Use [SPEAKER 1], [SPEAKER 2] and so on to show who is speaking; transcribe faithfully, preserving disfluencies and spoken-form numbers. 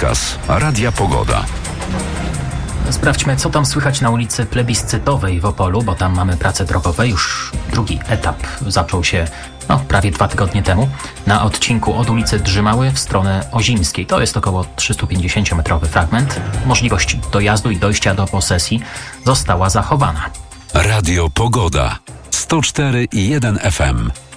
[SPEAKER 1] Podskaz Radia Pogoda.
[SPEAKER 2] Sprawdźmy, co tam słychać na ulicy Plebiscytowej w Opolu, bo tam mamy prace drogowe. Już drugi etap zaczął się no, prawie dwa tygodnie temu na odcinku od ulicy Drzymały w stronę Ozimskiej. To jest około trzystupięćdziesięciometrowy fragment. Możliwość dojazdu i dojścia do posesji została zachowana.
[SPEAKER 1] Radio Pogoda sto cztery i jeden F M.